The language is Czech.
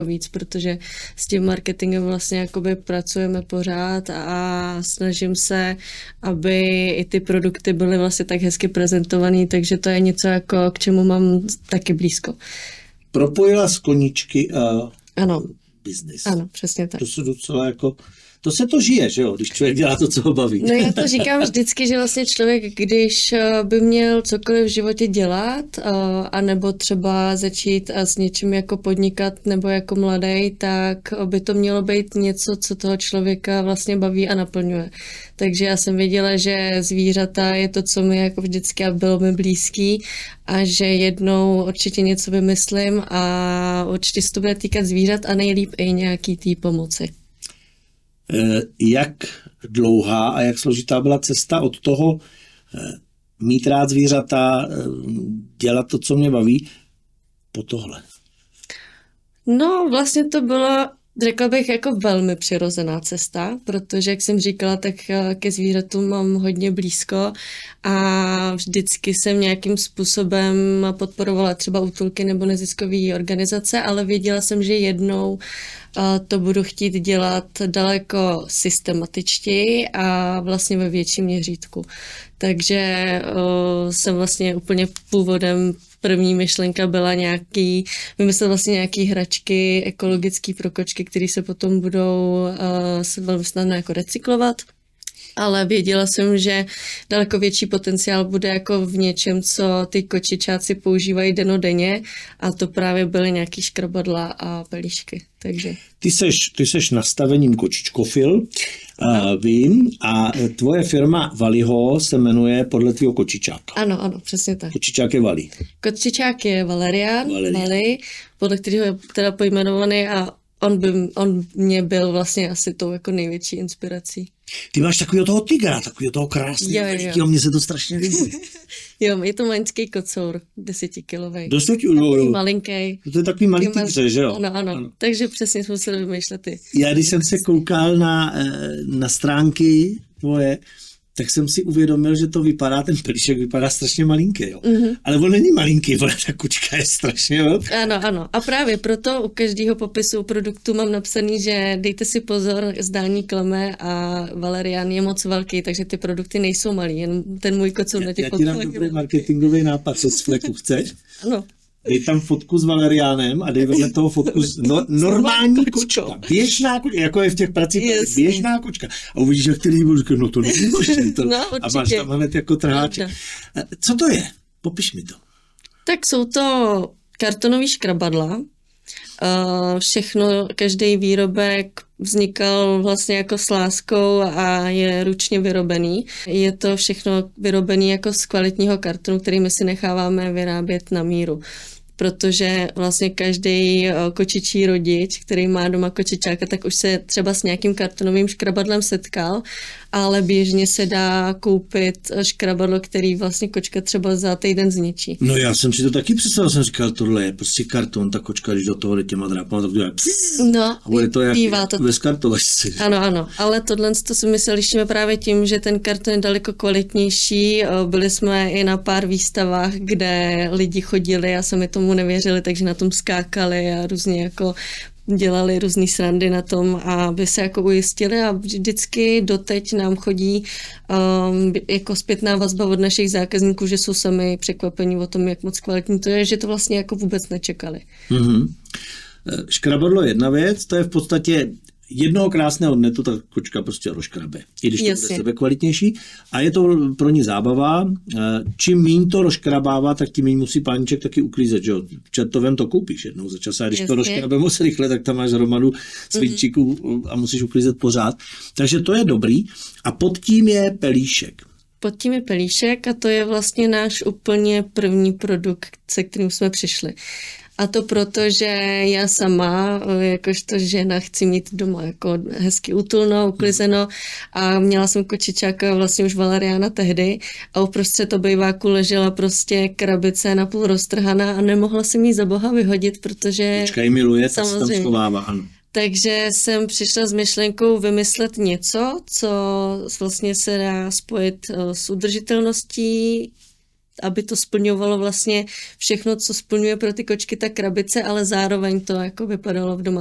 víc, protože s tím marketingem vlastně jakoby pracujeme pořád a snažím se, aby i ty produkty byly vlastně tak hezky prezentovaný, takže to je něco, jako k čemu mám taky blízko. Propojila z koníčky a ano. biznis. Ano, přesně tak. To se docela jako... To se to žije, že jo, když člověk dělá to, co ho baví. No já to říkám vždycky, že vlastně člověk, když by měl cokoliv v životě dělat, anebo třeba začít s něčím jako podnikat nebo jako mladý, tak by to mělo být něco, co toho člověka vlastně baví a naplňuje. Takže já jsem věděla, že zvířata je to, co mi jako vždycky bylo mi blízký a že jednou určitě něco vymyslím a určitě se to bude týkat zvířat a nejlíp i nějaký té pomoci. Jak dlouhá a jak složitá byla cesta od toho mít rád zvířata, dělat to, co mě baví, po tohle? No, vlastně to byla, řekla bych, jako velmi přirozená cesta, protože, jak jsem říkala, tak ke zvířatům mám hodně blízko a vždycky jsem nějakým způsobem podporovala třeba útulky nebo neziskové organizace, ale věděla jsem, že jednou to budu chtít dělat daleko systematičtěji a vlastně ve větším měřítku. Takže jsem vlastně úplně původem první myšlenka byla vymyslet vlastně nějaký hračky ekologický pro kočky, které se potom budou se velmi snadno jako recyklovat. Ale věděla jsem, že daleko větší potenciál bude jako v něčem, co ty kočičáci používají dennodenně a to právě byly nějaký škrabadla a pelíšky. Takže. Ty seš nastavením kočičkofil, vím, a tvoje firma Valiho se jmenuje podle tvýho kočičáka. Ano, přesně tak. Kočičák je Vali. Kočičák je Valerian, Vali, podle kterého je teda pojmenovaný a on mě byl vlastně asi tou jako největší inspirací. Ty máš takového toho tygra, takového toho krásného, mně se to strašně líbí. Jo, je to maličký kocour, 10kilovej. Malinký. To je takový malý tygře, že jo? Ano. Takže přesně jsme museli vymýšlet ty. Já když jsem se koukal na stránky tvoje, tak jsem si uvědomil, že to vypadá, ten pelíšek vypadá strašně malinký, jo. Mm-hmm. Ale on není malinký, ale ta kučka je strašně velká. Ano. A právě proto u každého popisu produktu mám napsaný, že dejte si pozor, zdání kleme a Valerian je moc velký, takže ty produkty nejsou malý, jen ten můj kocour na těch fotkách. Já ti dám dobrý marketingový nápad, co z fleku chceš? Ano. Dej tam fotku s Valeriánem a dej vedle toho fotku normální kočka. Běžná kočka, jako je v těch pracích, běžná kočka. A uvidíš, jak ty lidi budou říkat, no to není možné. A máš tam hned jako trháček. Co to je? Popiš mi to. Tak jsou to kartonové škrabadla. Všechno, každý výrobek vznikal vlastně jako s láskou a je ručně vyrobený. Je to všechno vyrobené jako z kvalitního kartonu, který my si necháváme vyrábět na míru. Protože vlastně každý kočičí rodič, který má doma kočičáka, tak už se třeba s nějakým kartonovým škrabadlem setkal, ale běžně se dá koupit škrabadlo, který vlastně kočka třeba za týden zničí. No já jsem si to taky představil, jsem říkal, tohle je prostě karton, ta kočka, když do toho jde těma drápama, tak dělá no, a bude to jak ve skartovačce. Ano, ale tohle to si my se lišíme právě tím, že ten karton je daleko kvalitnější. Byli jsme i na pár výstavách, kde lidi chodili a sami tomu nevěřili, takže na tom skákali a různě jako dělali různý srandy na tom, aby se jako ujistili a vždycky doteď nám chodí jako zpětná vazba od našich zákazníků, že jsou sami překvapení o tom, jak moc kvalitní to je, že to vlastně jako vůbec nečekali. Mm-hmm. Škrabadlo je jedna věc, to je v podstatě jednoho krásného dne to ta kočka prostě rozškrabe, i když to bude sebe kvalitnější. A je to pro ní zábava. Čím míň to rozškrabává, tak tím míň musí páníček taky uklízet. Že? Čertovem to koupíš jednou za čas a když to rozškrabe moc rychle, tak tam máš hromadu cvičíků a musíš uklízet pořád. Takže to je dobrý. A pod tím je pelíšek. Pod tím je pelíšek a to je vlastně náš úplně první produkt, se kterým jsme přišli. A to proto, že já sama, jakožto žena, chci mít doma jako hezky útulno, uklizeno a měla jsem kočičáka vlastně už Valeriana tehdy a uprostřed obýváku ležela prostě krabice napůl roztrhaná a nemohla jsem jí za boha vyhodit, protože... Kočka ji miluje, tak se tam schovává, ano. Takže jsem přišla s myšlenkou vymyslet něco, co vlastně se dá spojit s udržitelností aby to splňovalo vlastně všechno, co splňuje pro ty kočky ta krabice, ale zároveň to jako vypadalo v doma